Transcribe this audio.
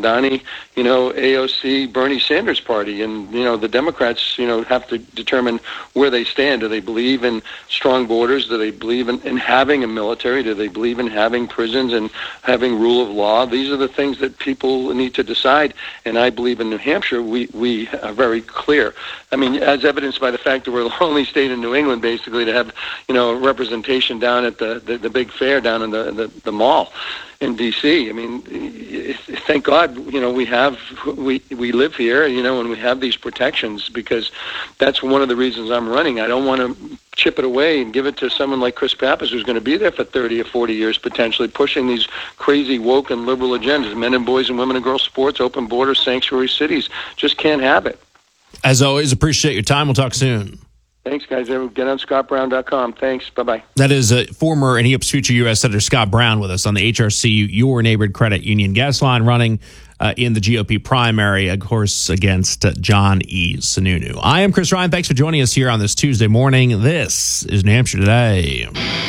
Mamdani, AOC, Bernie Sanders party. And, the Democrats, have to determine where they stand. Do they believe in strong borders? Do they believe in having a military? Do they believe in having prisons and having rule of law? These are the things that people need to decide. And I believe in New Hampshire, we are very clear. I mean, as evidenced by the fact that we're the only state in New England, basically, to have, representation down at the big fair down in the mall in D.C. I mean, thank God, we live here, and we have these protections, because that's one of the reasons I'm running. I don't want to chip it away and give it to someone like Chris Pappas, who's going to be there for 30 or 40 years, potentially, pushing these crazy woke and liberal agendas, men and boys and women and girls sports, open borders, sanctuary cities. Just can't have it. As always, appreciate your time. We'll talk soon. Thanks, guys. Get on ScottBrown.com. Thanks. Bye-bye. That is former and he hopes future U.S. Senator Scott Brown with us on the HRC, your neighborhood credit union guest line, running in the GOP primary, of course, against John E. Sununu. I am Chris Ryan. Thanks for joining us here on this Tuesday morning. This is New Hampshire Today.